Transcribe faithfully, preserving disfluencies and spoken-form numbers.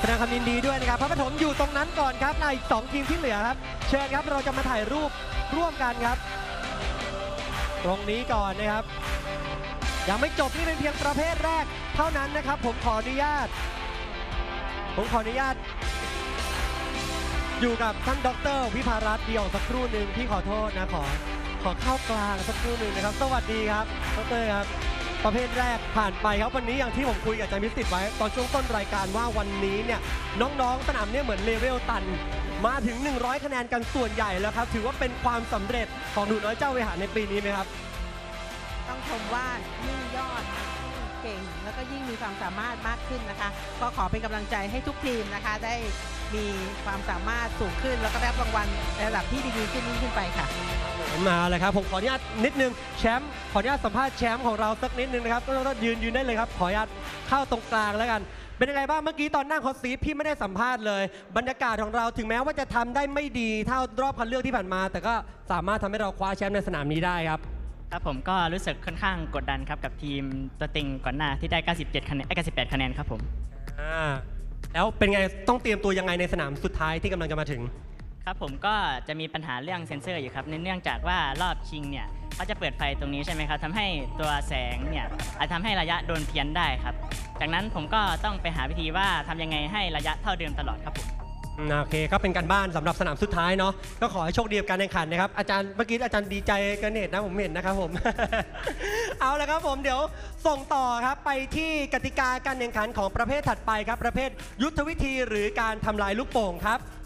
แสดงความยินดีด้วยนะครับพระปฐมอยู่ตรงนั้นก่อนครับในอีกสองทีมที่เหลือครับเชิญครับเราจะมาถ่ายรูปร่วมกันครับตรงนี้ก่อนนะครับยังไม่จบนี่เป็นเพียงประเภทแรกเท่านั้นนะครับผมขออนุญาตผมขออนุญาตอยู่กับท่านดร.วิภารัตน์เดี่ยวสักครู่หนึ่งพี่ขอโทษนะขอขอเข้ากลางสักครู่หนึ่งนะครับสวัสดีครับดร.ครับประเภทแรกผ่านไปครับวันนี้อย่างที่ผมคุยกับอาจารย์มิสิทธิ์ไว้ตอนช่วงต้นรายการว่าวันนี้เนี่ยน้องๆสนามเนี่ยเหมือนเลเวลตันมาถึงหนึ่งร้อยคะแนนกันส่วนใหญ่แล้วครับถือว่าเป็นความสำเร็จของหนูน้อยเจ้าเวหาในปีนี้ไหมครับต้องชมว่ายิ่งยอดยิ่งเก่งแล้วก็ยิ่งมีความสามารถมากขึ้นนะคะก็ขอเป็นกำลังใจให้ทุกทีมนะคะได้มีความสามารถสูงขึ้นแล้วก็ได้รางวัลในระดับที่ดีๆขึ้นยิ่งขึ้นไปค่ะมาเลยครับผมขออนุญาตนิดนึงแชมป์ขออนุญาตสัมภาษณ์แชมป์ของเราสักนิดนึงนะครับก็ยืนยืนได้เลยครับขออนุญาตเข้าตรงกลางแล้วกันเป็นยังไงบ้างเมื่อกี้ตอนนั่งฮอตซีทพี่ไม่ได้สัมภาษณ์เลยบรรยากาศของเราถึงแม้ว่าจะทำได้ไม่ดีเท่ารอบคัดเลือกที่ผ่านมาแต่ก็สามารถทำให้เราคว้าแชมป์ในสนามนี้ได้ครับครับผมก็รู้สึกค่อนข้างกดดันครับกับทีมตัวเต็งก่อนหน้าที่ได้เก้าสิบเจ็ดคะแนนเก้าสิบแปดคะแนนครับผมอ่าแล้วเป็นไงต้องเตรียมตัวยังไงในสนามสุดท้ายที่กำลังจะมาถึงครับผมก็จะมีปัญหาเรื่องเซ็นเซอร์อยู่ครับเนื่องจากว่ารอบชิงเนี่ยเขาจะเปิดไฟตรงนี้ใช่ไหมครับทำให้ตัวแสงเนี่ยอาจทำให้ระยะโดนเพี้ยนได้ครับจากนั้นผมก็ต้องไปหาวิธีว่าทำยังไงให้ระยะเท่าเดิมตลอดครับผมโอเคก็เป็นการบ้านสำหรับสนามสุดท้ายเนาะก็ขอให้โชคดีกับการแข่งขันนะครับอาจารย์เมื่อกี้อาจารย์ดีใจกันเนตนะผมเห็นนะครับผม เอาละครับผมเดี๋ยวส่งต่อครับไปที่กติกาการแข่งขันของประเภทถัดไปครับประเภทยุทธวิธีหรือการทำลายลูกโป่งครับ